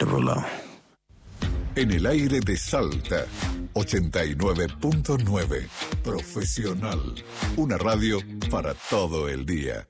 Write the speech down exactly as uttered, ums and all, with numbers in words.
otro lado. En el aire de Salta, ochenta y nueve punto nueve. Profesional. Una radio para todo el día.